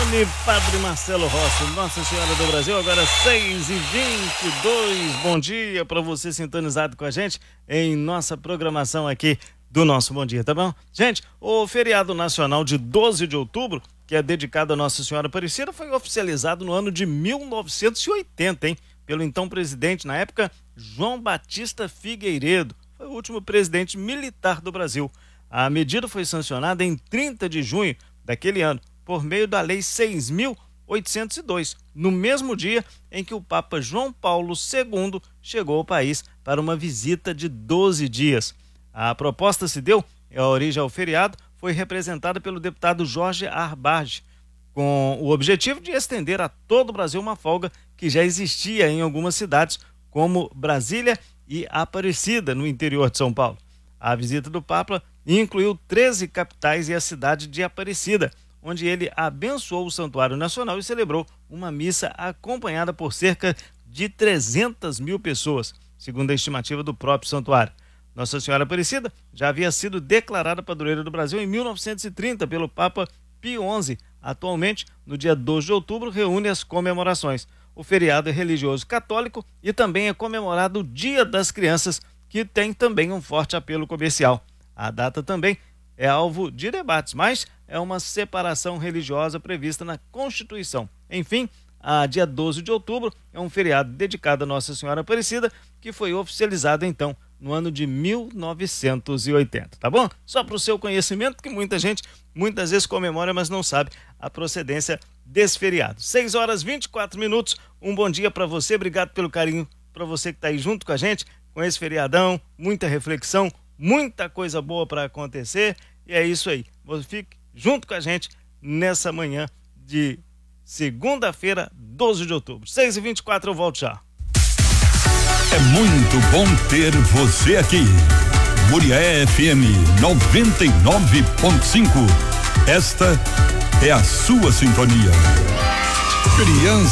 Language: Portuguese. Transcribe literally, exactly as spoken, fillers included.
Grande Padre Marcelo Rossi, Nossa Senhora do Brasil, agora seis e vinte e dois. Bom dia para você sintonizado com a gente em nossa programação aqui do nosso Bom Dia, tá bom? Gente, o feriado nacional de doze de outubro, que é dedicado a Nossa Senhora Aparecida, foi oficializado no ano de mil novecentos e oitenta, hein? Pelo então presidente, na época, João Batista Figueiredo. Foi o último presidente militar do Brasil. A medida foi sancionada em trinta de junho daquele ano, por meio da Lei seis mil oitocentos e dois, no mesmo dia em que o Papa João Paulo segundo chegou ao país para uma visita de doze dias. A proposta se deu, a origem ao feriado foi representada pelo deputado Jorge Arbarge, com o objetivo de estender a todo o Brasil uma folga que já existia em algumas cidades, como Brasília e Aparecida, no interior de São Paulo. A visita do Papa incluiu treze capitais e a cidade de Aparecida, onde ele abençoou o Santuário Nacional e celebrou uma missa acompanhada por cerca de trezentas mil pessoas, segundo a estimativa do próprio santuário. Nossa Senhora Aparecida já havia sido declarada padroeira do Brasil em mil novecentos e trinta pelo Papa Pio onze. Atualmente, no dia doze de outubro, reúne as comemorações. O feriado é religioso católico e também é comemorado o Dia das Crianças, que tem também um forte apelo comercial. A data também é alvo de debates, mas é uma separação religiosa prevista na Constituição. Enfim, a dia doze de outubro é um feriado dedicado a Nossa Senhora Aparecida, que foi oficializado então no ano de mil novecentos e oitenta, tá bom? Só para o seu conhecimento, que muita gente muitas vezes comemora, mas não sabe a procedência desse feriado. seis horas e vinte e quatro minutos, um bom dia para você, obrigado pelo carinho, para você que está aí junto com a gente, com esse feriadão, muita reflexão, muita coisa boa para acontecer, e é isso aí. Você fique junto com a gente nessa manhã de segunda-feira, doze de outubro. seis e vinte e quatro, eu volto já. É muito bom ter você aqui. Murié F M noventa e nove ponto cinco. Esta é a sua sintonia. Criança